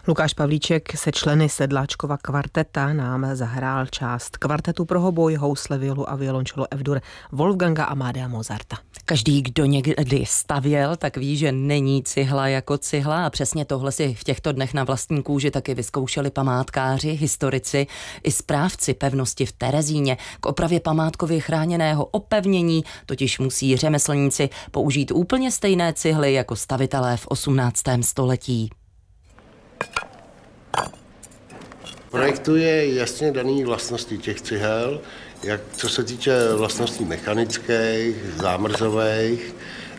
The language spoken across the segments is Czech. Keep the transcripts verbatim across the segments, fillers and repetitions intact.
Lukáš Pavlíček se členy Sedláčkova kvarteta nám zahrál část kvartetu pro hoboj, housle, violu a violončelo F-dur Wolfganga Amadea Mozarta. Každý, kdo někdy stavěl, tak ví, že není cihla jako cihla a přesně tohle si v těchto dnech na vlastní kůži taky vyzkoušeli památkáři, historici i správci pevnosti v Terezíně. K opravě památkově chráněného opevnění totiž musí řemeslníci použít úplně stejné cihly jako stavitelé v osmnáctém století. Projektu je jasně daný vlastnosti těch cihel, jak co se týče vlastností mechanických, zámrzových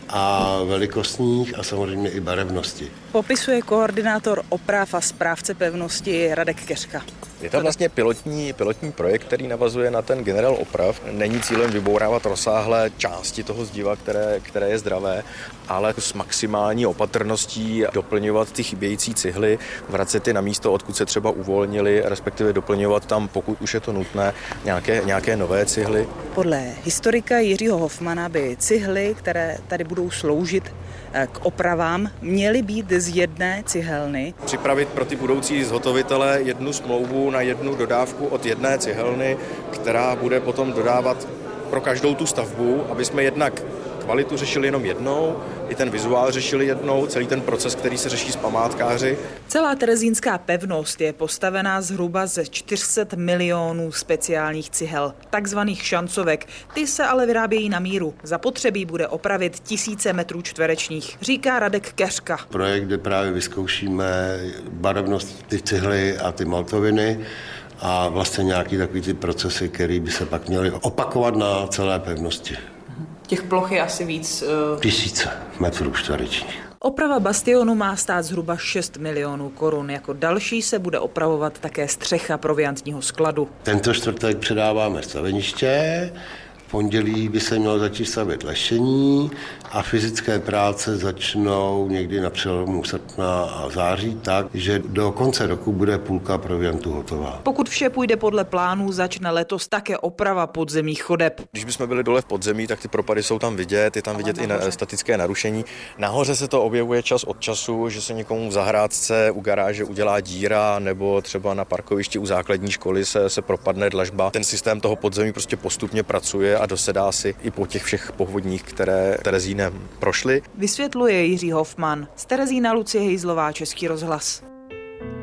a velikostních a samozřejmě i barevnosti. Popisuje koordinátor oprav a správce pevnosti Radek Keřka. Je to vlastně pilotní, pilotní projekt, který navazuje na ten generál oprav. Není cílem vybourávat rozsáhlé části toho zdiva, které, které je zdravé, ale s maximální opatrností doplňovat ty chybějící cihly, vracet je na místo, odkud se třeba uvolnili, respektive doplňovat tam, pokud už je to nutné, nějaké, nějaké nové cihly. Podle historika Jiřího Hofmana by cihly, které tady budou sloužit k opravám, měly být z jedné cihelny. Připravit pro ty budoucí zhotovitele jednu smlouvu na jednu dodávku od jedné cihelny, která bude potom dodávat pro každou tu stavbu, aby jsme jednak kvalitu řešili jenom jednou, i ten vizuál řešili jednou, celý ten proces, který se řeší s památkáři. Celá terezínská pevnost je postavená zhruba ze čtyři sta milionů speciálních cihel, takzvaných šancovek. Ty se ale vyrábějí na míru. Zapotřebí bude opravit tisíce metrů čtverečních, říká Radek Keřka. Projekt, kde právě vyzkoušíme barevnost ty cihly a ty maltoviny a vlastně nějaký takový ty procesy, které by se pak měly opakovat na celé pevnosti. Těch ploch je asi víc... Uh... Tisíce metrů čtverečních. Oprava bastionu má stát zhruba šest milionů korun. Jako další se bude opravovat také střecha proviantního skladu. Tento čtvrtek předáváme staveniště, v pondělí by se mělo začít stavět lešení a fyzické práce začnou někdy na přelomu srpna a září tak, že do konce roku bude půlka proviantu hotová. Pokud vše půjde podle plánů, začne letos také oprava podzemních chodeb. Když bychom byli dole v podzemí, tak ty propady jsou tam vidět, je tam vidět i na, statické narušení. Nahoře se to objevuje čas od času, že se někomu v zahrádce u garáže udělá díra, nebo třeba na parkovišti u základní školy se, se propadne dlažba. Ten systém toho podzemí prostě postupně pracuje a dosedá si i po těch všech povodních, které Terezínem prošly. Vysvětluje Jiří Hofman. Z Terezína Lucie Hejzlová, Český rozhlas.